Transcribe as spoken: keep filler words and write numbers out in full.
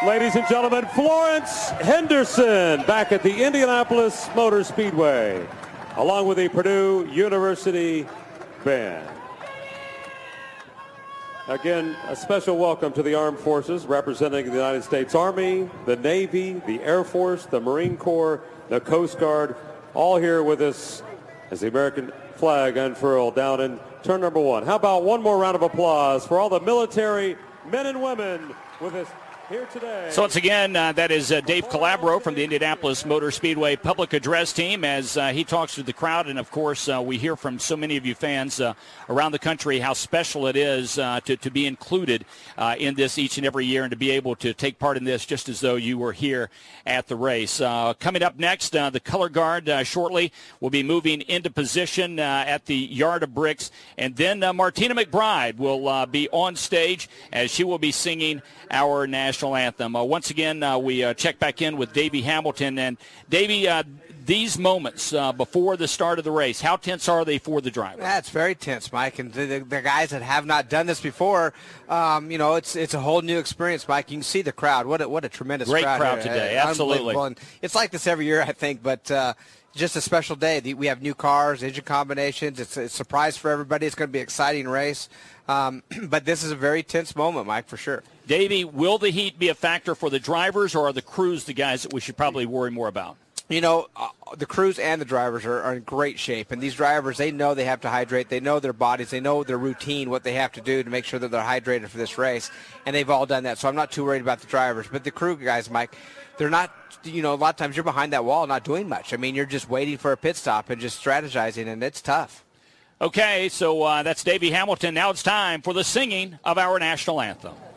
Ladies and gentlemen, Florence Henderson back at the Indianapolis Motor Speedway, along with the Purdue University Band. Again, a special welcome to the Armed Forces representing the United States Army, the Navy, the Air Force, the Marine Corps, the Coast Guard, all here with us as the American flag unfurled down in turn number one. How about one more round of applause for all the military men and women with us here today. So once again, uh, that is uh, Dave Calabro from the Indianapolis Motor Speedway public address team as uh, he talks to the crowd. And, of course, uh, we hear from so many of you fans uh, around the country how special it is uh, to, to be included uh, in this each and every year and to be able to take part in this just as though you were here at the race. Uh, coming up next, uh, the color guard uh, shortly will be moving into position uh, at the Yard of Bricks. And then uh, Martina McBride will uh, be on stage as she will be singing our national anthem. Uh, once again, uh, we uh, check back in with Davey Hamilton. And, Davey, uh, these moments uh, before the start of the race, how tense are they for the driver? That's very tense, Mike. And the, the, the guys that have not done this before, um, you know, it's it's a whole new experience, Mike. You can see the crowd. What a, what a tremendous Great crowd. crowd here. today, uh, absolutely. And it's like this every year, I think, but uh, just a special day. The, we have new cars, engine combinations. It's a surprise for everybody. It's going to be an exciting race. Um, but this is a very tense moment, Mike, for sure. Davey, will the heat be a factor for the drivers, or are the crews the guys that we should probably worry more about? You know, uh, the crews and the drivers are, are in great shape. And these drivers, they know they have to hydrate. They know their bodies. They know their routine, what they have to do to make sure that they're hydrated for this race. And they've all done that. So I'm not too worried about the drivers. But the crew guys, Mike, they're not, you know, a lot of times you're behind that wall not doing much. I mean, you're just waiting for a pit stop and just strategizing, and it's tough. Okay, so uh, that's Davey Hamilton. Now it's time for the singing of our national anthem.